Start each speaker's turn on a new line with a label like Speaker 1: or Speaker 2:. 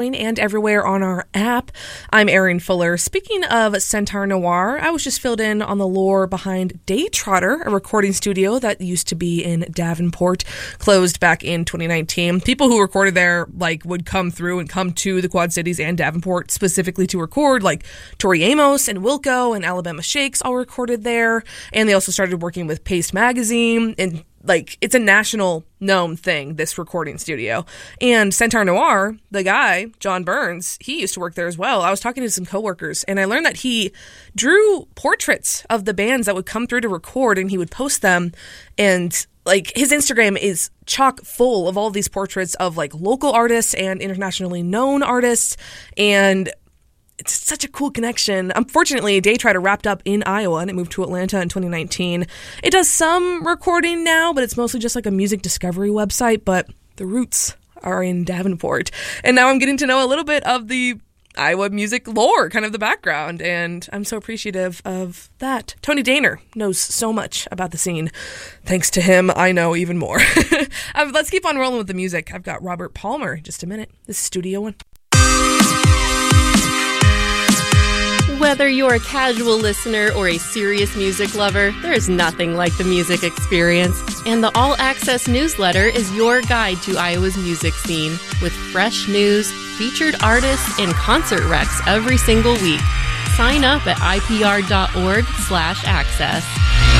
Speaker 1: and everywhere on our app. I'm Erin Fuller. Speaking of Centaur Noir, I was just filled in on the lore behind Day Trotter, a recording studio that used to be in Davenport, closed back in 2019. People who recorded there would come through and come to the Quad Cities and Davenport specifically to record, like Tori Amos and Wilco and Alabama Shakes all recorded there. And they also started working with Paste Magazine, and it's a national known thing, this recording studio. And Centaur Noir, the guy, John Burns, he used to work there as well. I was talking to some coworkers, and I learned that he drew portraits of the bands that would come through to record, and he would post them. And his Instagram is chock full of all these portraits of local artists and internationally known artists. And it's such a cool connection. Unfortunately, Day Trotter wrapped up in Iowa and it moved to Atlanta in 2019. It does some recording now, but it's mostly just a music discovery website, but the roots are in Davenport. And now I'm getting to know a little bit of the Iowa music lore, kind of the background, and I'm so appreciative of that. Tony Daner knows so much about the scene. Thanks to him, I know even more. Let's keep on rolling with the music. I've got Robert Palmer in just a minute. This is Studio One.
Speaker 2: Whether you're a casual listener or a serious music lover, there is nothing like the music experience. And the All Access newsletter is your guide to Iowa's music scene, with fresh news, featured artists, and concert recs every single week. Sign up at ipr.org/access.